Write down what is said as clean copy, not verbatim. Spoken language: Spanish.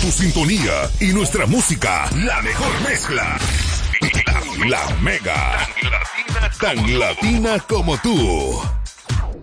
tu sintonía y nuestra música, la mejor mezcla. La Mega. Tan latina como tú.